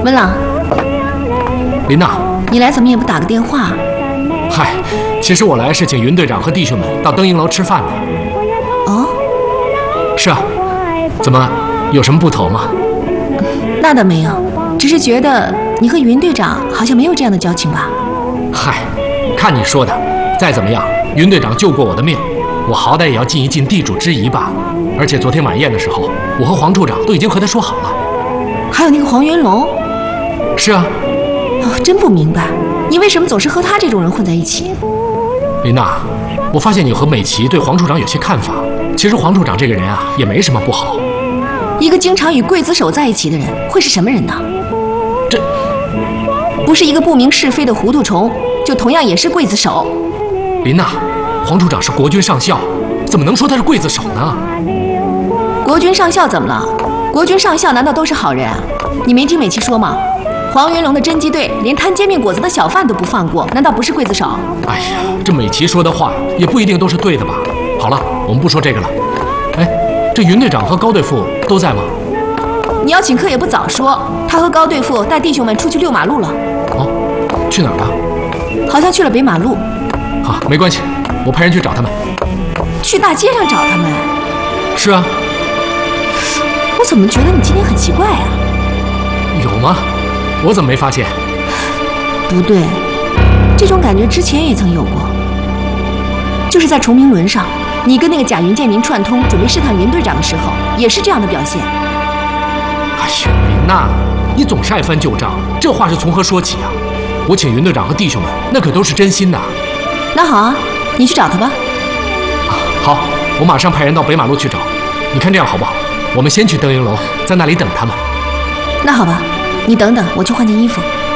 文朗， 林娜， 你来怎么也不打个电话？ 嗨，其实我来是请云队长和弟兄们到灯影楼吃饭的。 哦， 是啊，怎么有什么不妥吗？ 那倒没有，只是觉得你和云队长好像没有这样的交情吧？ 嗨，看你说的，再怎么样，云队长救过我的命，我好歹也要尽一尽地主之谊吧。而且昨天晚宴的时候，我和黄处长都已经和他说好了。 还有那个黄云龙。 是啊。 哦，真不明白，你为什么总是和他这种人混在一起？ 林娜，我发现你和美琪对黄处长有些看法。其实黄处长这个人啊，也没什么不好。 一个经常与刽子手在一起的人，会是什么人呢？ 这不是一个不明是非的糊涂虫，就同样也是刽子手。 林娜，黄处长是国军上校，怎么能说他是刽子手呢？ 国军上校怎么了？国军上校难道都是好人啊？你没听美琪说吗？黄云龙的侦缉队连摊煎饼果子的小贩都不放过，难道不是刽子手？ 哎呀，这美琪说的话也不一定都是对的吧？好了，我们不说这个了。哎，这云队长和高队副都在吗？ 你要请客也不早说，他和高队副带弟兄们出去遛马路了。 哦，去哪儿了？ 好像去了北马路。 好，没关系，我派人去找他们。 去大街上找他们？ 是啊。 我怎么觉得你今天很奇怪啊？ 有吗？我怎么没发现？ 不对，这种感觉之前也曾有过，就是在崇明轮上，你跟那个贾云建明串通，准备试探云队长的时候，也是这样的表现。 哎呀，林娜，你总是爱翻旧账，这话是从何说起啊？我请云队长和弟兄们，那可都是真心的。 那好啊，你去找他吧。 好，我马上派人到北马路去找。你看这样好不好？我们先去灯影楼，在那里等他们。 那好吧，你等等，我去换件衣服。